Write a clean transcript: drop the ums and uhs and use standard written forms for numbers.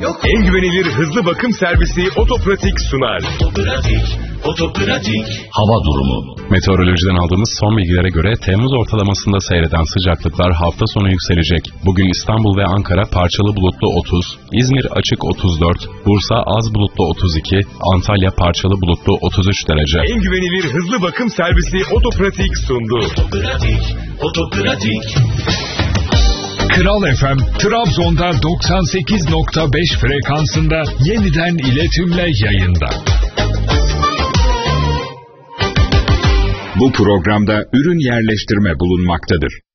En güvenilir hızlı bakım servisi Otopratik sunar. Otopratik. Hava durumu. Meteorolojiden aldığımız son bilgilere göre Temmuz ortalamasında seyreden sıcaklıklar hafta sonu yükselecek. Bugün İstanbul ve Ankara parçalı bulutlu 30, İzmir açık 34, Bursa az bulutlu 32, Antalya parçalı bulutlu 33 derece. En güvenilir hızlı bakım servisi Otopratik sundu. Otopratik. Kral FM, Trabzon'da 98.5 frekansında yeniden iletimle yayında. Bu programda ürün yerleştirme bulunmaktadır.